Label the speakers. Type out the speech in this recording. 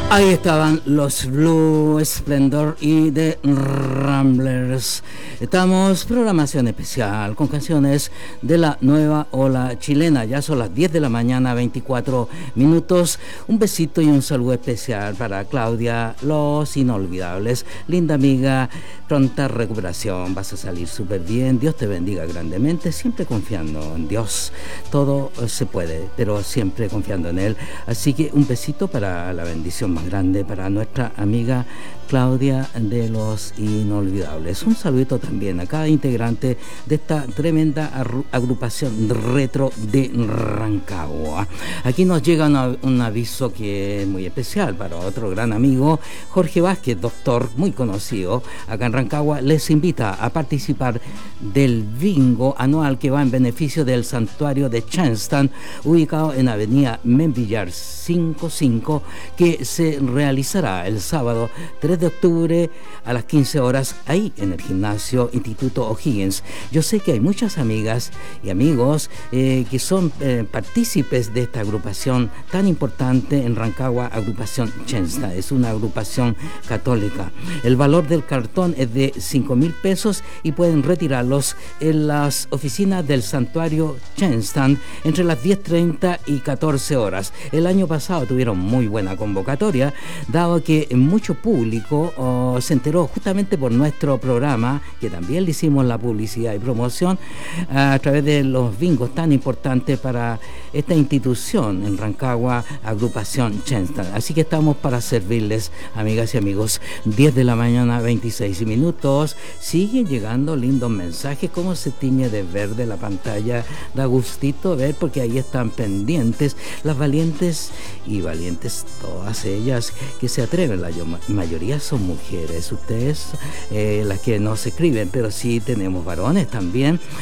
Speaker 1: Ahí estaban los Blue Splendor y The Ramblers. Estamos programación especial con canciones de la nueva ola chilena. Ya son las 10 de la mañana, 24 minutos. Un besito y un saludo especial para Claudia, los inolvidables. Linda amiga, pronta recuperación. Vas a salir súper bien. Dios te bendiga grandemente. Siempre confiando en Dios. Todo se puede, pero siempre confiando en Él. Así que un besito para la bendición más grande para nuestra amiga Claudia de los Inolvidables. Un saludito también a cada integrante de esta tremenda agrupación retro de Rancagua. Aquí nos llega un aviso que es muy especial para otro gran amigo, Jorge Vázquez, doctor muy conocido acá en Rancagua. Les invita a participar del bingo anual que va en beneficio del santuario de Chenstan, ubicado en Avenida Membrillar 55, que se realizará el sábado 3 de octubre a las 15 horas ahí en el gimnasio Instituto O'Higgins. Yo sé que hay muchas amigas y amigos que son partícipes de esta agrupación tan importante en Rancagua, agrupación Chenstan. Es una agrupación católica. El valor del cartón es de 5.000 pesos y pueden retirarlos en las oficinas del santuario Chenstan entre las 10:30 y 14 horas. El año pasado tuvieron muy buena convocatoria, dado que mucho público se enteró justamente por nuestro programa, que también le hicimos la publicidad y promoción a través de los bingos tan importantes para esta institución en Rancagua, agrupación Chenstan. Así que estamos para servirles, amigas y amigos. 10 de la mañana, 26 minutos. Siguen llegando lindos mensajes. Cómo se tiñe de verde la pantalla. Da gustito ver, porque ahí están pendientes las valientes y valientes, todas ellas que se atreven. La mayoría son mujeres, ustedes las que no se escriben, pero sí tenemos varones también.